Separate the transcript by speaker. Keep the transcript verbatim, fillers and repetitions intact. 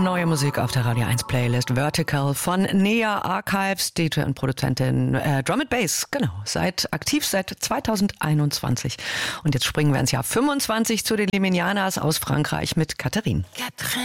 Speaker 1: Neue Musik auf der Radio eins Playlist. Vertical von Nea Archives, D J und Produzentin äh, Drum and Bass, genau, seit aktiv seit zweitausendeinundzwanzig. Und jetzt springen wir ins Jahr fünfundzwanzig zu den Liminianas aus Frankreich mit Catherine. Catherine.